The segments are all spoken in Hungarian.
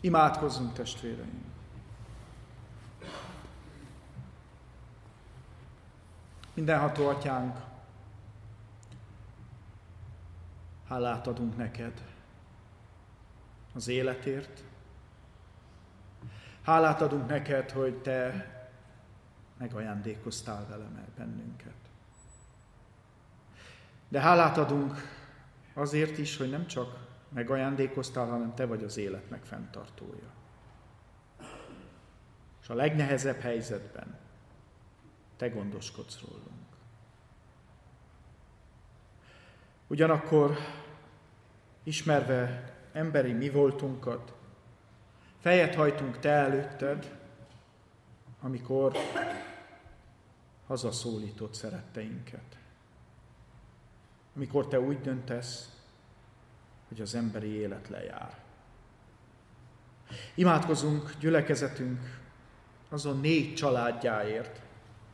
Imádkozzunk, testvéreim! Mindenható Atyánk, hálát adunk neked az életért. Hálát adunk neked, hogy te megajándékoztál vele bennünket. De hálát adunk azért is, hogy nem csak megajándékoztál, hanem te vagy az élet megfenntartója. És a legnehezebb helyzetben te gondoskodsz rólunk. Ugyanakkor, ismerve emberi mi voltunkat, fejet hajtunk te előtted, amikor hazaszólítod szeretteinket. Amikor te úgy döntesz, hogy az emberi élet lejár. Imádkozunk gyülekezetünk azon 4 családjáért,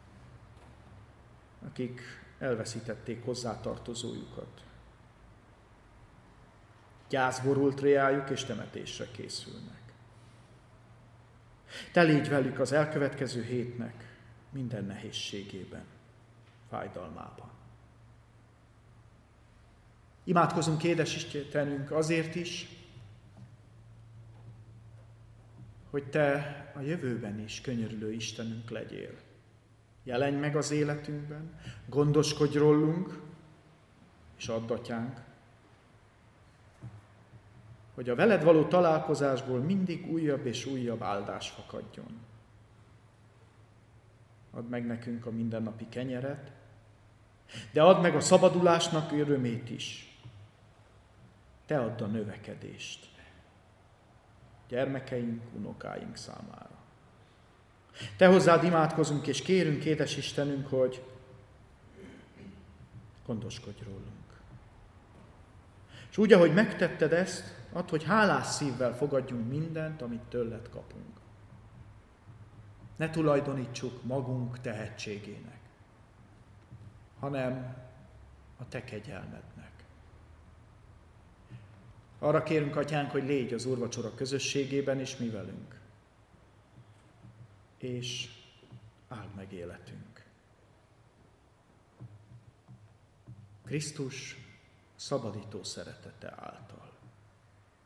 akik elveszítették hozzátartozójukat. Gyász borult reájuk, és temetésre készülnek. Te légy velük az elkövetkező hétnek minden nehézségében, fájdalmában. Imádkozunk, édes Istenünk, azért is, hogy te a jövőben is könyörülő Istenünk legyél. Jelenj meg az életünkben, gondoskodj rólunk, és add, Atyánk, hogy a veled való találkozásból mindig újabb és újabb áldás fakadjon. Add meg nekünk a mindennapi kenyeret, de add meg a szabadulásnak örömét is. Te add a növekedést gyermekeink, unokáink számára. Te hozzád imádkozunk és kérünk, édes Istenünk, hogy gondoskodj rólunk. És úgy, ahogy megtetted ezt, add, hogy hálás szívvel fogadjunk mindent, amit tőled kapunk. Ne tulajdonítsuk magunk tehetségének, hanem a te kegyelmednek. Arra kérünk, Atyánk, hogy légy az úrvacsora közösségében is mi velünk. És áld meg életünk. Krisztus szabadító szeretete által.